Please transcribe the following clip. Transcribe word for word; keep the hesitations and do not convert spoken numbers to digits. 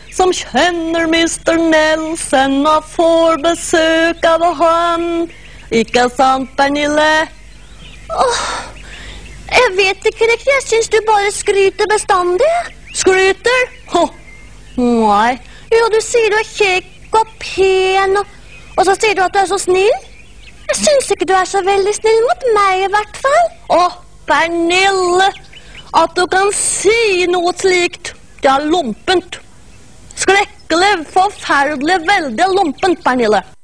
som kjenner mister Nelson og får besøk av han. Ikke sant, Pernille? Åh, jeg vet ikke riktig. Jeg synes du bare skryter bestandig. Skryter? Åh, nei. Jo, du sier du er kjekk og pen, og, og så sier du at du er så snill. Jeg synes ikke du er så veldig snill mot meg i hvert fall. Åh, Pernille, at du kan si noe slikt. Det er lumpent. Skrekkelig, forferdelig, veldig lumpent, Pernille.